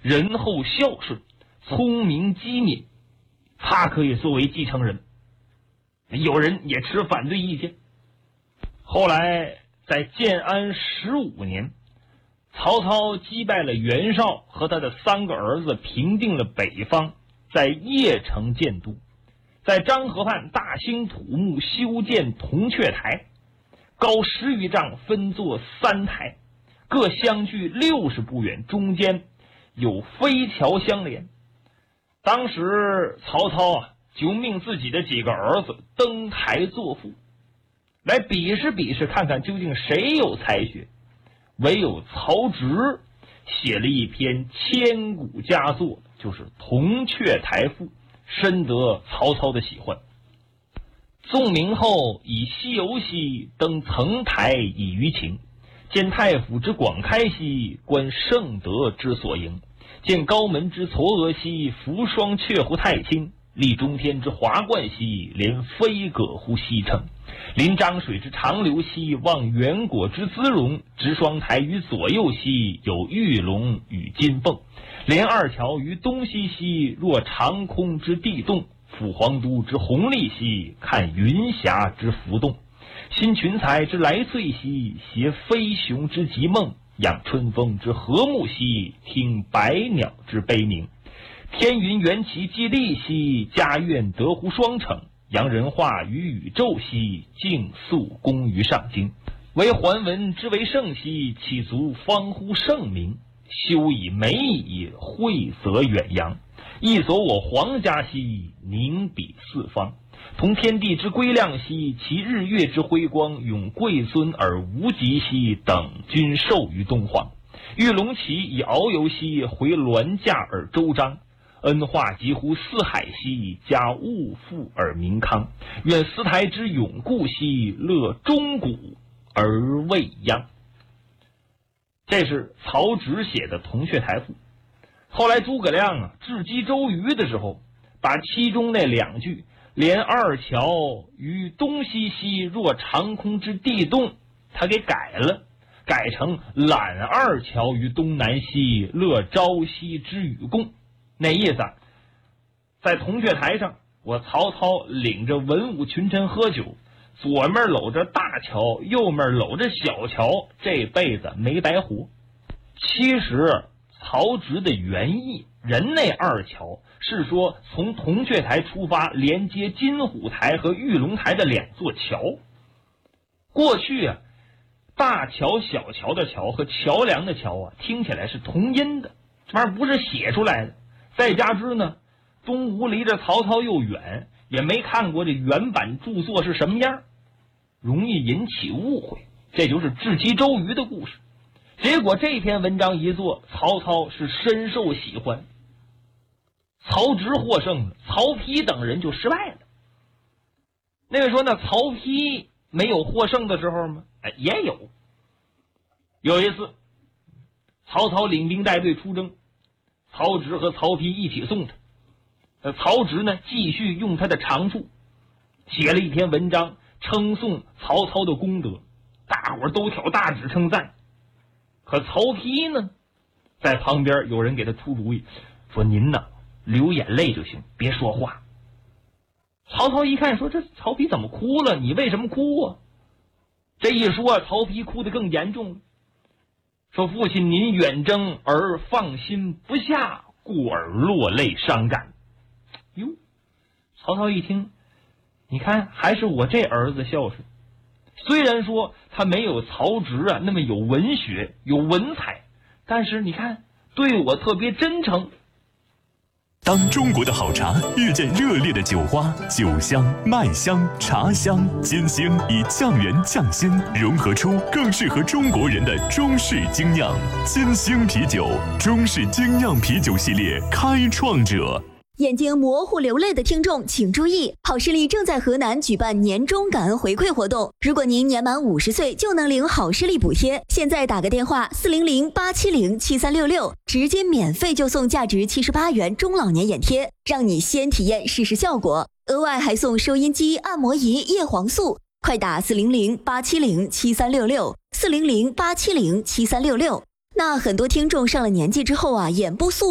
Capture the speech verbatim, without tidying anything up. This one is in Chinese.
仁厚孝顺，聪明机敏，他可以作为继承人。有人也持反对意见。后来在建安十五年，曹操击败了袁绍和他的三个儿子，平定了北方，在邺城建都，在漳河畔大兴土木，修建铜雀台，高十余丈，分作三台，各相距六十步远，中间有飞桥相连。当时曹操啊，就命自己的几个儿子登台作赋，来比试比试，看看究竟谁有才学。唯有曹植写了一篇千古佳作，就是《铜雀台赋》，深得曹操的喜欢。宋明后以西游兮，登层台以娱情，见太府之广开兮，观圣德之所营，见高门之嵯峨兮，扶霜却乎太清，立中天之华冠兮，连飞葛乎西城，临漳水之长流兮，望远果之姿容，执双台于左右兮，有玉龙与金凤，连二桥于东西兮，若长空之地动，抚皇都之宏丽兮，看云霞之浮动，新群才之来萃兮，携飞熊之极梦，养春风之和睦兮，听百鸟之悲鸣，天云元奇激励兮，家苑得乎双成，扬人化于宇宙兮，竞速功于上京，为桓文之为圣兮，岂足方乎圣明，修以美以惠泽远扬，一所我皇家兮，凝彼四方，同天地之归亮兮，其日月之辉光，永贵尊而无极兮，等均授于东皇，玉龙旗以遨游兮，回銮驾而周章，恩化几乎四海兮，家物富而民康，愿四台之永固兮，乐钟鼓而未央。这是曹植写的《铜雀台赋》。后来诸葛亮啊智击周瑜的时候，把其中那两句连二桥于东西兮，若长空之地动，他给改了，改成揽二桥于东南兮，乐朝夕之与共。那意思啊，在铜雀台上，我曹操领着文武群臣喝酒，左面搂着大乔，右面搂着小乔，这辈子没白活。其实曹植的原意，人那二乔是说从铜雀台出发，连接金虎台和玉龙台的两座桥。过去啊，大桥小桥的桥和桥梁的桥啊，听起来是同音的，这玩意儿不是写出来的。再加之呢，东吴离着曹操又远，也没看过这原版著作是什么样，容易引起误会。这就是智击周瑜的故事。结果这篇文章一做，曹操是深受喜欢，曹植获胜了，曹丕等人就失败了。那位说，那曹丕没有获胜的时候吗？哎，也有。有一次，曹操领兵带队出征，曹植和曹丕一起送他。呃，曹植呢，继续用他的长处写了一篇文章，称颂曹操的功德，大伙儿都挑大指称赞。可曹丕呢，在旁边有人给他出主意，说您呢流眼泪就行，别说话。曹操一看，说这曹丕怎么哭了？你为什么哭啊？这一说，曹丕哭得更严重了，说父亲您远征而放心不下，故而落泪伤感。哟，曹操一听，你看还是我这儿子孝顺。虽然说他没有曹植啊那么有文学有文采，但是你看对我特别真诚。 当中国的好茶遇见热烈的酒花，酒香、麦香、茶香，金星以酱园匠心融合出更适合中国人的中式精酿。金星啤酒，中式精酿啤酒系列开创者。 眼睛模糊流泪的听众请注意，好视力正在河南举办年终感恩回馈活动，如果您年满五十岁就能领好视力补贴。现在打个电话四零零八七零七三六六，直接免费就送价值七十八元中老年眼贴，让你先体验试试效果，额外还送收音机、按摩仪、叶黄素。快打四零零八七零七三六六，四零零八七零七三六六。那很多听众上了年纪之后啊，眼部素